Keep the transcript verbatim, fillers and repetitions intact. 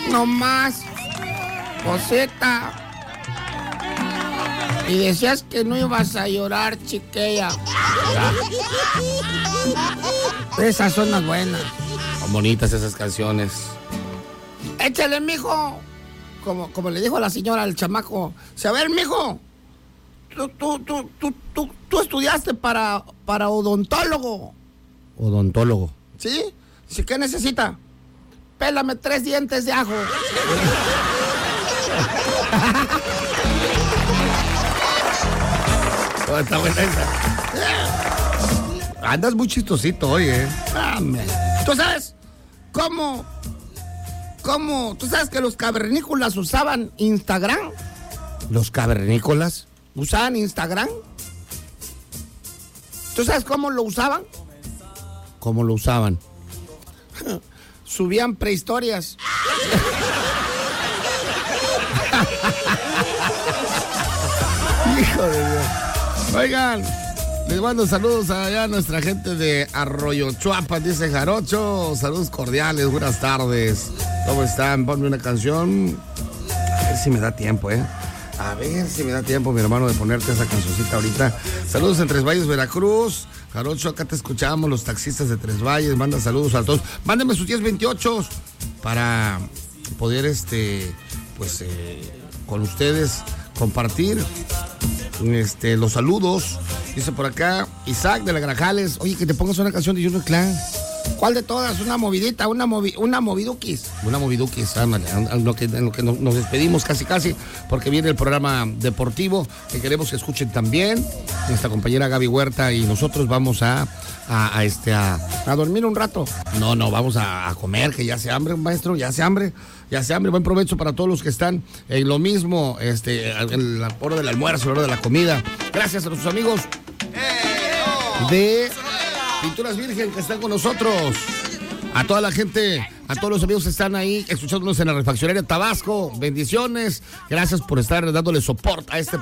no más, cosita. Y decías que no ibas a llorar, chiquilla. Esas son las buenas. Son bonitas esas canciones. Échale, mijo. Como, como le dijo a la señora al chamaco. A ver, mijo. Tú, tú, tú, tú, tú, tú estudiaste para, para odontólogo. Odontólogo. ¿Sí? ¿Sí? ¿Qué necesita? Pélame tres dientes de ajo. Oh, está buena esa. Andas muy chistosito hoy, ¿eh? Dame. ¿Tú sabes cómo? ¿Cómo? ¿Tú sabes que los cavernícolas usaban Instagram? ¿Los cavernícolas? ¿Usaban Instagram? ¿Tú sabes cómo lo usaban? ¿Cómo lo usaban? Subían prehistorias. Hijo de Dios. Oigan, les mando saludos allá a nuestra gente de Arroyo Chuapas, dice Jarocho. Saludos cordiales, buenas tardes. ¿Cómo están? Ponme una canción. A ver si me da tiempo, ¿eh? A ver si me da tiempo, mi hermano, de ponerte esa cancioncita ahorita. Saludos en Tres Valles, Veracruz. Jarocho, acá te escuchamos, los taxistas de Tres Valles. Manda saludos a todos. Mándenme sus diez veintiocho para poder, este, pues, eh, con ustedes compartir este, los saludos. Dice por acá Isaac de la Grajales. Oye, que te pongas una canción de Junior Clan. ¿Cuál de todas? Una movidita, una movi, una moviduquis. Una moviduquis, ándale, en lo que, en lo que nos, nos despedimos casi casi, porque viene el programa deportivo que queremos que escuchen también. Nuestra compañera Gaby Huerta y nosotros vamos a, a, a este a, a dormir un rato. No, no, vamos a, a comer, que ya se hambre, maestro, ya se hambre, ya se hambre. Buen provecho para todos los que están en lo mismo, este, en la hora del almuerzo, la hora de la comida. Gracias a nuestros amigos de Pinturas Virgen que están con nosotros. A toda la gente, a todos los amigos que están ahí escuchándonos en la refaccionaria Tabasco. Bendiciones. Gracias por estar dándole soporte a este